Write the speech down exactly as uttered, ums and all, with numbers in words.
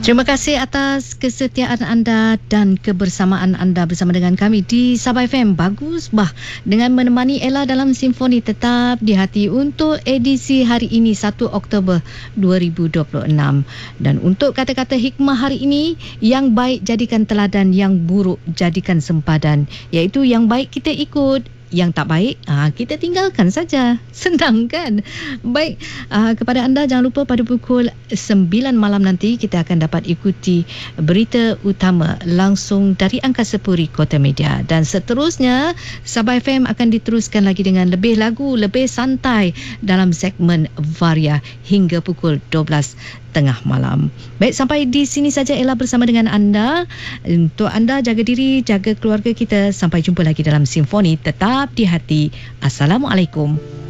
Terima kasih atas kesetiaan anda dan kebersamaan anda bersama dengan kami di Sabah F M. Bagus bah dengan menemani Ella dalam Simfoni Tetap di Hati untuk edisi hari ini satu Oktober dua ribu dua puluh enam. Dan untuk kata-kata hikmah hari ini, yang baik jadikan teladan, yang buruk jadikan sempadan. Iaitu yang baik kita ikut, yang tak baik aa, kita tinggalkan saja. Senang kan? Baik, aa, kepada anda jangan lupa pada pukul sembilan malam nanti kita akan dapat ikuti berita utama langsung dari Angkasa Puri Kota Media. Dan seterusnya Sabah F M akan diteruskan lagi dengan lebih lagu, lebih santai dalam segmen Varia hingga pukul dua belas tengah malam. Baik, sampai di sini saja Ella bersama dengan anda. Untuk anda, jaga diri, jaga keluarga kita. Sampai jumpa lagi dalam Simfoni Tetap di Hati. Assalamualaikum.